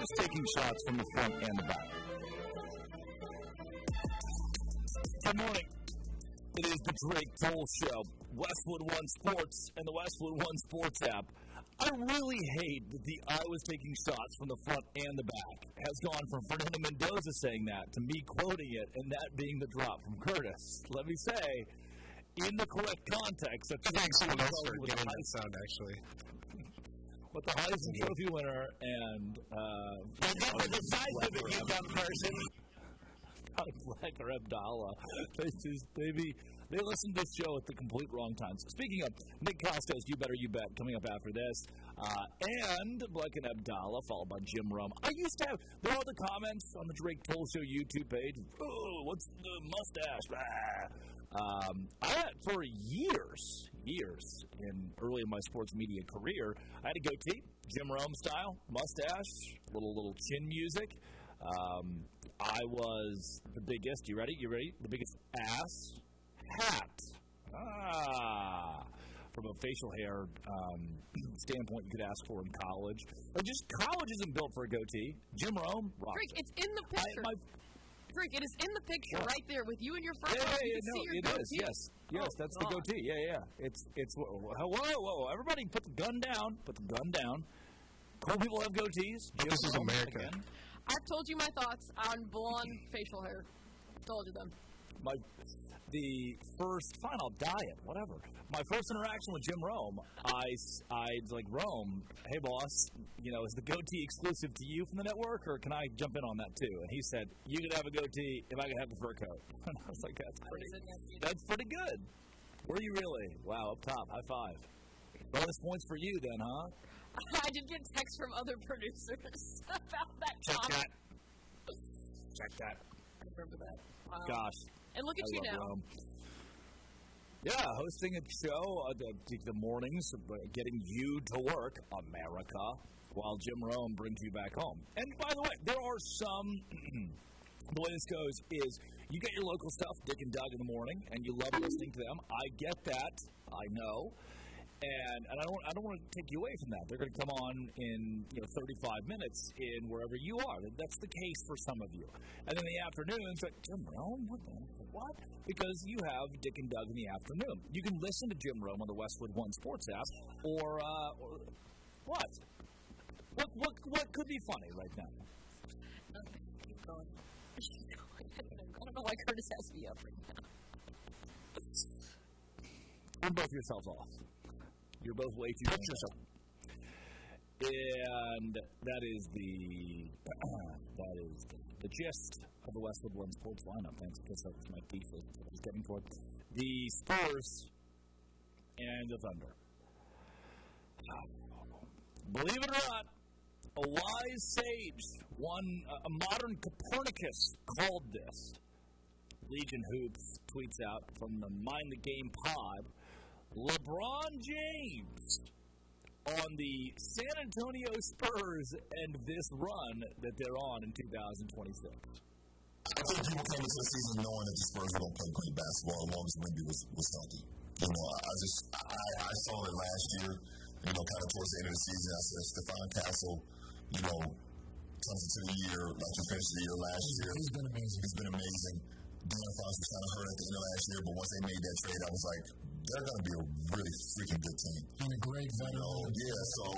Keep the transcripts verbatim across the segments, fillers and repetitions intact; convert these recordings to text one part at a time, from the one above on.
was taking shots from the front and the back. Good morning. It is the Drake Toll Show, Westwood One Sports, and the Westwood One Sports app. I really hate that the I was taking shots from the front and the back has gone from Fernando Mendoza saying that to me quoting it and that being the drop from Curtis. Let me say, in the correct context, I think someone else started getting that sound, actually. With the Heisman Trophy winner and uh, the, the size of it, you dumb person. Black or Abdallah. They just, they be, they listen to this show at the complete wrong times. Speaking of Nick Costos, You Better You Bet, coming up after this. Uh, and Black and Abdallah, followed by Jim Rome. I used to have, there are the comments on the Drake Toll Show YouTube page. Oh, what's the mustache? Ah. Um, I had, for years, years, in early in my sports media career, I had a goatee, Jim Rome style, mustache, little, little chin music. Um, I was the biggest, you ready? You ready? The biggest ass hat. Ah. From a facial hair um, standpoint, you could ask for in college. Or just college isn't built for a goatee. Jim Rome, rock. Drake, it's in the picture. I, my, Drake, it is in the picture what? right there with you and your friend. Yeah, yeah, you yeah no, see your it goatee. is, yes. Yes, oh, that's God. the goatee. Yeah, yeah. It's, it's, whoa, whoa, whoa. Everybody put the gun down. Put the gun down. Cool people have goatees. But this is America. Again. I've told you my thoughts on blonde facial hair. Told you them. My, the first, fine, I'll dye it, whatever. My first interaction with Jim Rome, I, I was like, Rome, hey, boss, you know, is the goatee exclusive to you from the network, or can I jump in on that too? And he said, you could have a goatee if I could have the fur coat. And I was like, that's pretty, that's pretty good. Were you really? Wow, up top, high five. Bonus points for you then, huh? I did get texts from other producers about that Check comment. that. Check that. I remember that. Wow. Gosh. And look at I you now. Rome. Yeah, hosting a show, uh, the, the mornings, uh, getting you to work, America, while Jim Rome brings you back home. And by the way, there are some, the way this goes is you get your local stuff, Dick and Doug in the morning, and you love listening to them. I get that. I know. And, and I don't I don't want to take you away from that. They're going to come on in you know thirty-five minutes in wherever you are. That's the case for some of you. And then in the afternoon, it's like, Jim Rome? What? what? Because you have Dick and Doug in the afternoon. You can listen to Jim Rome on the Westwood One Sports app, or, uh, or what? What what what could be funny right now? Okay, keep going. I don't know why Curtis has me up right now. Turn both yourselves off. You're both way too much. And that is the that is the, the gist of the Westwood One Sports lineup. Thanks, because that was my thesis. I was getting toward the Spurs and the Thunder. Believe it or not, a wise sage, one a modern Copernicus, called this. Legion Hoops tweets out from the Mind the Game pod. LeBron James on the San Antonio Spurs and this run that they're on in two thousand twenty-six. I think people came into the season knowing that the Spurs were going to play great basketball as long as Wemby was, was healthy. You know, I just, I, I saw it last year, you know, kind of towards the end of the season. I said, Stephon Castle, you know, comes into the year, like he finished the year last year. He's been amazing. He's been amazing. De'Aaron Fox was kind of hurt at the end of last year, but once they made that trade, I was like, they're going to be a really freaking good team. And a great veteran. You know, yeah, so.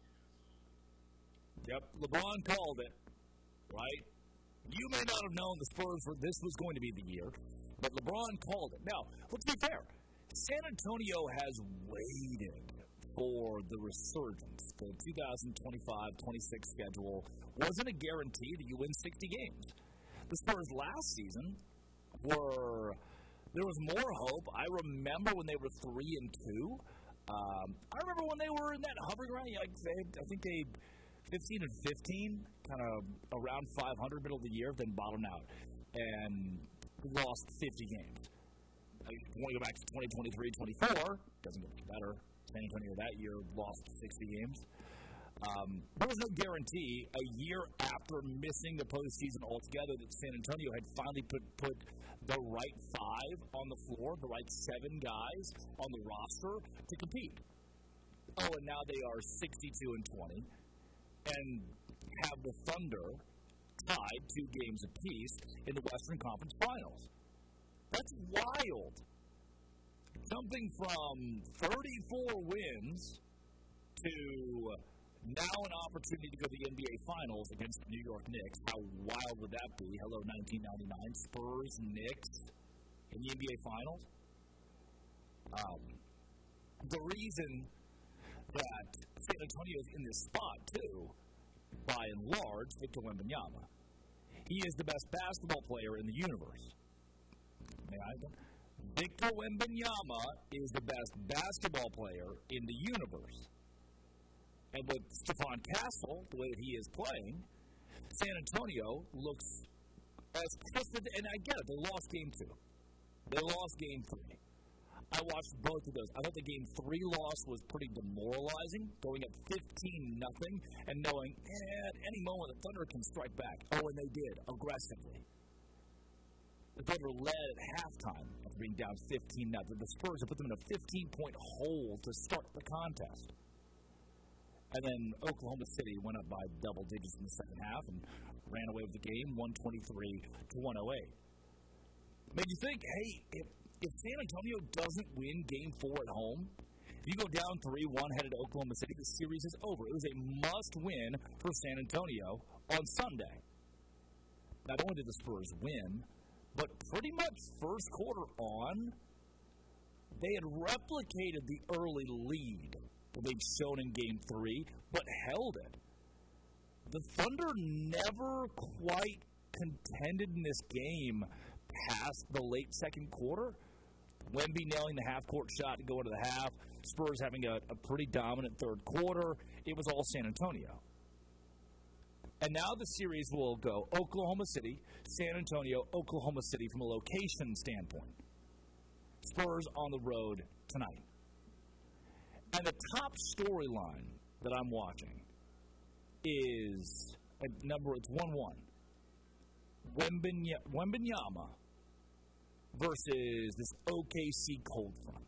Yep, LeBron called it, right? You may not have known the Spurs were, this was going to be the year, but LeBron called it. Now, let's be fair. San Antonio has waited for the resurgence. The two thousand twenty-five twenty-six schedule wasn't a guarantee that you win sixty games. The Spurs last season were, there was more hope. I remember when they were three and two. Um, I remember when they were in that hovering around. Like they, I think they fifteen and fifteen, kind of around five hundred middle of the year, then bottomed out and lost fifty games. I want to go back to twenty twenty-three twenty-four. Doesn't get much better. San Antonio that year lost sixty games. Um, there was no guarantee a year after missing the postseason altogether that San Antonio had finally put, put the right five on the floor, the right seven guys on the roster to compete. Oh, and now they are sixty-two and twenty. and have the Thunder tied two games apiece in the Western Conference Finals. That's wild. Jumping from thirty-four wins to now an opportunity to go to the N B A Finals against the New York Knicks. How wild would that be? Hello, nineteen ninety-nine. Spurs, Knicks in the N B A Finals. Um, the reason that San Antonio's in this spot, too, by and large, Victor Wembanyama. He is the best basketball player in the universe. May I? Victor Wembanyama is the best basketball player in the universe. And with Stephon Castle, the way that he is playing, San Antonio looks as twisted, and I get it, they lost game two. They lost game three. I watched both of those. I thought the game three loss was pretty demoralizing, going up fifteen nothing, and knowing, eh, at any moment the Thunder can strike back. Oh, and they did, aggressively. The Thunder led at halftime after being down fifteen nothing. The Spurs have put them in a fifteen-point hole to start the contest. And then Oklahoma City went up by double digits in the second half and ran away with the game, one twenty-three to one oh eight. Made you think, hey, if, if San Antonio doesn't win game four at home, if you go down three one headed to Oklahoma City, the series is over. It was a must-win for San Antonio on Sunday. Not only did the Spurs win, but pretty much first quarter on, they had replicated the early lead that they'd shown in game three, but held it. The Thunder never quite contended in this game past the late second quarter. Wemby nailing the half-court shot to go into the half. Spurs having a, a pretty dominant third quarter. It was all San Antonio. And now the series will go Oklahoma City, San Antonio, Oklahoma City from a location standpoint. Spurs on the road tonight. And the top storyline that I'm watching is a number, it's one one. Wembany- Wembanyama versus this O K C cold front.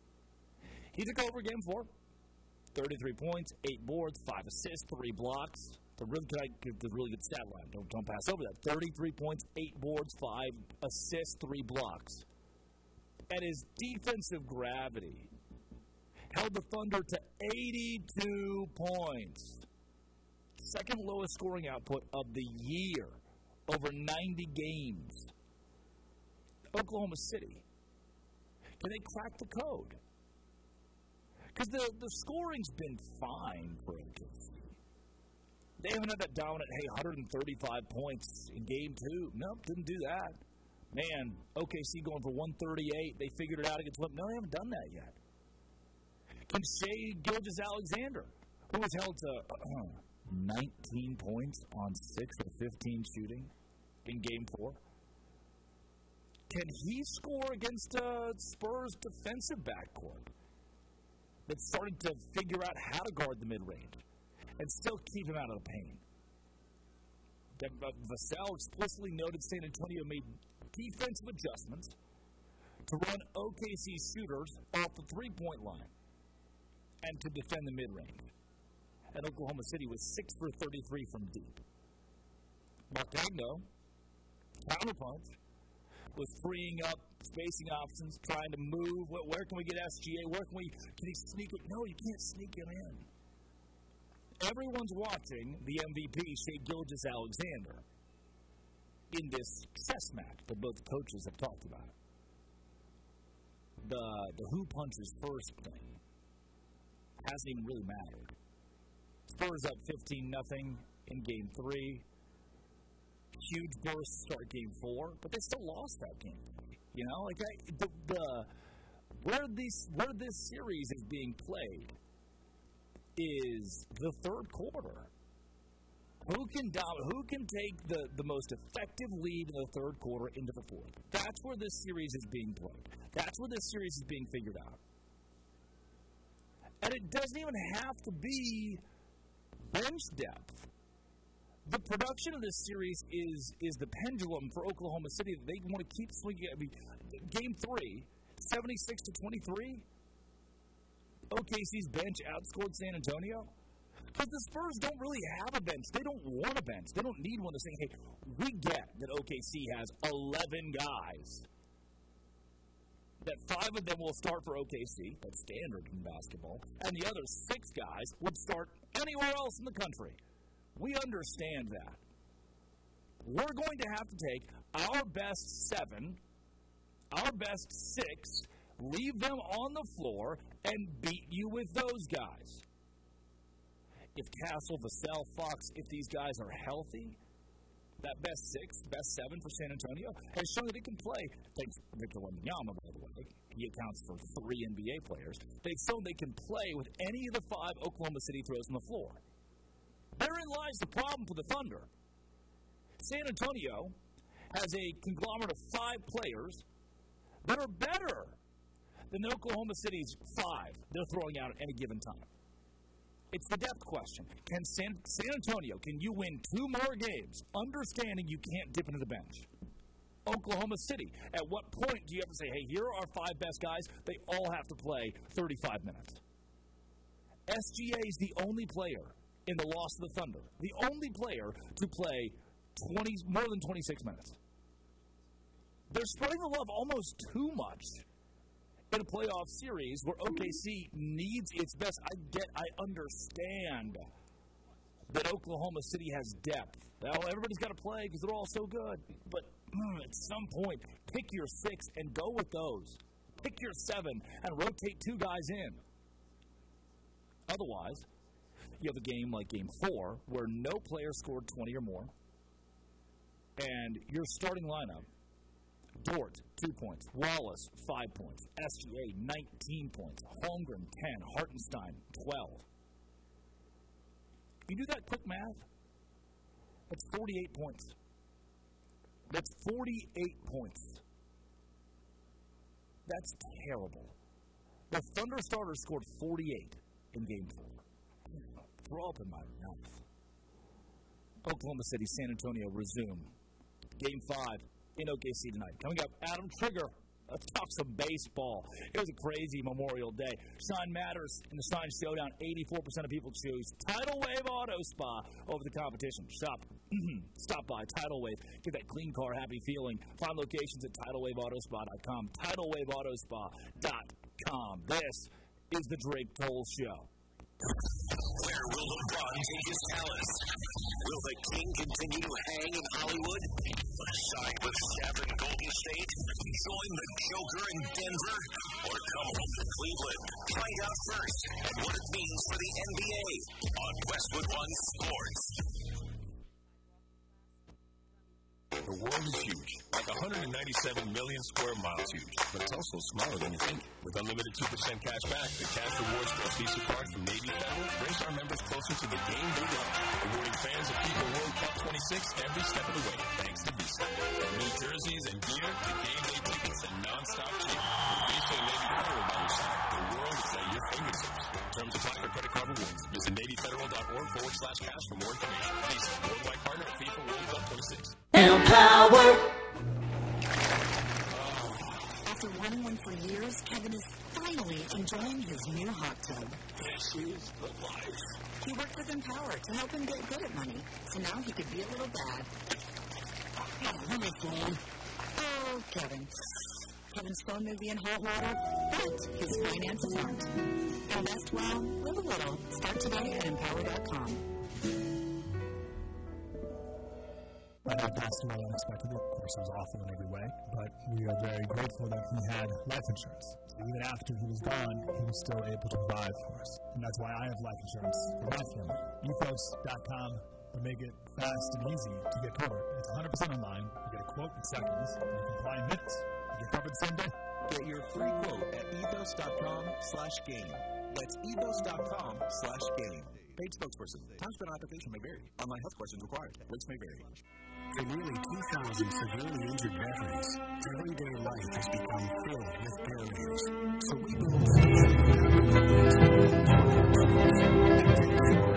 He took over game four. thirty-three points, eight boards, five assists, three blocks. The really good, the really good stat line. Don't, don't pass over that. thirty-three points, eight boards, five assists, three blocks. And his defensive gravity held the Thunder to eighty-two points. Second lowest scoring output of the year. Over ninety games. Oklahoma City. Can they crack the code? Because the, the scoring's been fine for O K C. They haven't had that dominant, hey, one hundred thirty-five points in game two. Nope, didn't do that. Man, O K C going for one thirty-eight. They figured it out against them. No, they haven't done that yet. Can Shai Gilgeous-Alexander, who was held to uh, nineteen points on six or fifteen shooting in game four, can he score against uh, Spurs' defensive backcourt that's starting to figure out how to guard the mid-range and still keep him out of the paint? Vassell explicitly noted San Antonio made defensive adjustments to run O K C shooters off the three-point line and to defend the mid-range. And Oklahoma City was six for thirty-three from deep. Marcagno, counterpunch, was freeing up spacing options, trying to move. Where, where can we get S G A? Where can we, can he sneak it? No, you can't sneak him in. Everyone's watching the M V P, Shai Gilgeous-Alexander, in this chess match that both coaches have talked about. The, the who punches first thing hasn't even really mattered. Spurs up fifteen nothing in game three. Huge burst to start game four, but they still lost that game. You know, like I, the, the where this where this series is being played is the third quarter. Who can dom- Who can take the, the most effective lead in the third quarter into the fourth? That's where this series is being played. That's where this series is being figured out. And it doesn't even have to be bench depth. The production of this series is is the pendulum for Oklahoma City. They want to keep swinging. I mean, game three, seventy-six to twenty-three. O K C's bench outscored San Antonio. But the Spurs don't really have a bench. They don't want a bench. They don't need one to say, hey, we get that O K C has eleven guys. That five of them will start for O K C. That's standard in basketball. And the other six guys would start anywhere else in the country. We understand that. We're going to have to take our best seven, our best six, leave them on the floor, and beat you with those guys. If Castle, Vassell, Fox, if these guys are healthy, that best six, best seven for San Antonio has shown that it can play. Thanks to Victor Wembanyama, by the way. He accounts for three N B A players. They've shown they can play with any of the five Oklahoma City throws on the floor. Therein lies the problem for the Thunder. San Antonio has a conglomerate of five players that are better than Oklahoma City's five they're throwing out at any given time. It's the depth question. Can San, San Antonio, can you win two more games, understanding you can't dip into the bench? Oklahoma City, at what point do you have to say, hey, here are our five best guys, they all have to play thirty-five minutes? S G A is the only player in the loss of the Thunder, the only player to play twenty, more than twenty-six minutes. They're spreading the love almost too much in a playoff series where O K C needs its best. I get, I understand that Oklahoma City has depth. Well, everybody's got to play because they're all so good. But mm, at some point, pick your six and go with those. Pick your seven and rotate two guys in. Otherwise, you have a game like Game four where no player scored twenty or more, and your starting lineup, Dort, two points. Wallace, five points. S G A, nineteen points. Holmgren, ten. Hartenstein, twelve. You do that quick math, that's forty-eight points. That's forty-eight points. That's terrible. The Thunder starters scored forty-eight in Game four. Throw up in my mouth. Oklahoma City, San Antonio resume. Game five. In O K C tonight. Coming up, Adam Trigger. Let's talk some baseball. It was a crazy Memorial Day. Shine matters in the Shine Showdown. eighty-four percent of people choose Tidal Wave Auto Spa over the competition. Shop. Stop by Tidal Wave. Get that clean car happy feeling. Find locations at tidal wave auto spa dot com. tidal wave auto spa dot com. This is the Drake Toll Show. Where will LeBron take his talents? Will the King continue to hang in Hollywood? Side with Steph in Golden State? Join the Joker in Denver? Or come home to Cleveland? Find out first and what it means for the N B A on Westwood One Sports. The world is huge, like one hundred ninety-seven million square miles huge, but it's also smaller than you think. With unlimited two percent cash back, the Cash Rewards Plus Visa card from Navy Federal brings our members closer to the game they love, rewarding fans of FIFA World Cup twenty-six every step of the way, thanks to Visa. From new jerseys and gear to game day tickets and non-stop cheer. With Visa and Navy Federal by your side, the world is at your fingertips. Terms apply for credit card rewards. Visit navy federal dot org forward slash cash for more information. Visa, worldwide partner of FIFA World Cup twenty-six. Power. After wanting one for years, Kevin is finally enjoying his new hot tub. This is the life. He worked with Empower to help him get good at money, so now he could be a little bad. Oh, what is phone? Oh, Kevin. Kevin's phone may be in hot water, but his finances aren't. Invest well, live a little. Start today at empower dot com. My dad passed away unexpectedly. Of course, it was awful in every way, but we are very grateful that he had life insurance. So even after he was gone, he was still able to provide for us. And that's why I have life insurance for my family. ethos dot com will make it fast and easy to get covered. It's one hundred percent online. You get a quote in seconds, and you can apply in minutes. You get covered the same day. Get your free quote at ethos dot com slash game. That's ethos dot com slash game. Paid spokesperson. Time spent on application may vary. Online health questions required. Rates may vary. For nearly two thousand severely injured veterans, everyday life has become filled with barriers. So we built